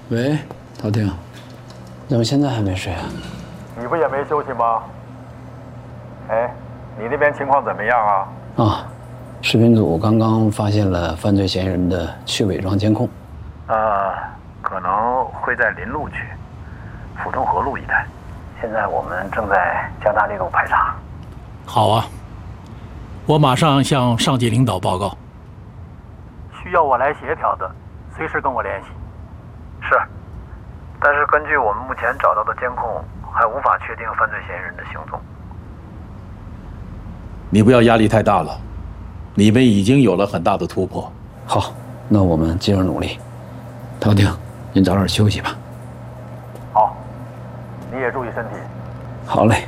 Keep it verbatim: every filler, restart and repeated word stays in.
喂，陶婷，怎么现在还没睡啊？ 你不也没休息吗？哎，你那边情况怎么样啊？ 啊，视频组刚刚发现了犯罪嫌疑人的去伪装监控。 呃，可能会在林路区、府中河路一带。现在我们正在加大力度排查。 好啊，我马上向上级领导报告。 需要我来协调的，随时跟我联系。是，但是根据我们目前找到的监控，还无法确定犯罪嫌疑人的行踪。 你不要压力太大了，你们已经有了很大的突破。 好，那我们接着努力。陶婷，您早点休息吧。 好，你也注意身体。 好嘞。